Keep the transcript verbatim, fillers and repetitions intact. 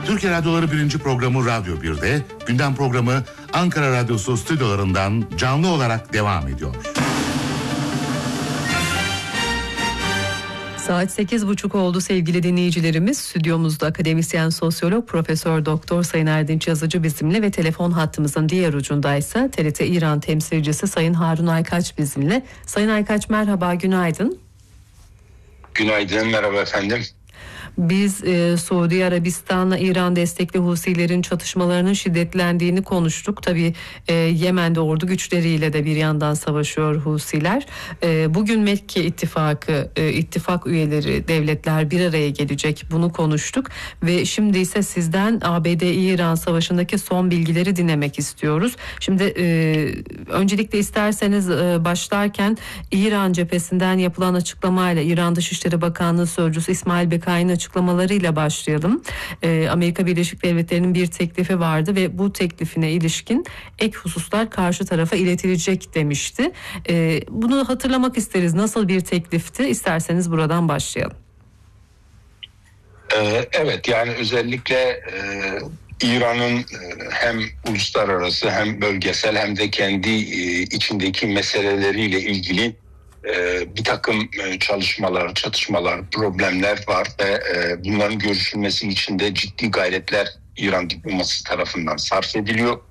Türkiye Radyoları birinci programı Radyo bir'de, gündem programı Ankara Radyosu stüdyolarından canlı olarak devam ediyor. Saat sekiz buçuk oldu sevgili dinleyicilerimiz. Stüdyomuzda akademisyen sosyolog Profesör Doktor Sayın Erdinç Yazıcı bizimle ve telefon hattımızın diğer ucundaysa T R T İran temsilcisi Sayın Harun Aykaç bizimle. Sayın Aykaç merhaba, günaydın. Günaydın, merhaba efendim. Biz e, Suudi Arabistan'la İran destekli Husilerin çatışmalarının şiddetlendiğini konuştuk. Tabii e, Yemen'de ordu güçleriyle de bir yandan savaşıyor Husiler. E, bugün Mekke ittifakı, e, ittifak üyeleri, devletler bir araya gelecek. Bunu konuştuk ve şimdi ise sizden A B D-İran savaşındaki son bilgileri dinlemek istiyoruz. Şimdi e, öncelikle isterseniz e, başlarken İran cephesinden yapılan açıklamayla İran Dışişleri Bakanlığı Sözcüsü İsmail Bekai'nin açıklamalarıyla başlayalım. Ee, Amerika Birleşik Devletleri'nin bir teklifi vardı ve bu teklifine ilişkin ek hususlar karşı tarafa iletilecek demişti. Ee, bunu hatırlamak isteriz. Nasıl bir teklifti? İsterseniz buradan başlayalım. Ee, evet, yani özellikle e, İran'ın e, hem uluslararası hem bölgesel hem de kendi e, içindeki meseleleriyle ilgili bir takım çalışmalar, çatışmalar, problemler var ve bunların görüşülmesi için de ciddi gayretler İran diplomasisi tarafından sarf ediliyor.